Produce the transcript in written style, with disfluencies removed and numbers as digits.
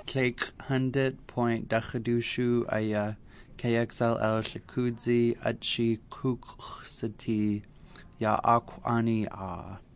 Clake 100.Dakadushu aya KXLL Shakudzi Achi Kuksati Ya Akwani